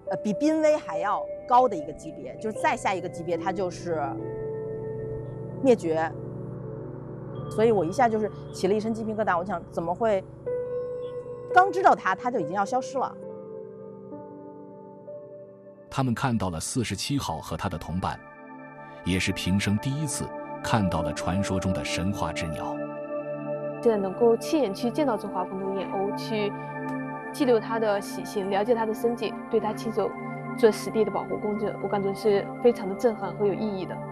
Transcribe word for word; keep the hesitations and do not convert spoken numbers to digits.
呃，比濒危还要高的一个级别，就是再下一个级别，它就是灭绝。所以我一下就是起了一身鸡皮疙瘩，我想怎么会刚知道它，它就已经要消失了。 他们看到了四十七号和他的同伴，也是平生第一次看到了传说中的神话之鸟。 现在能够亲眼去见到这华凤龙燕鸥，去记录它的习性，了解它的生境，对它亲手做实地的保护工作，我感觉是非常的震撼和有意义的。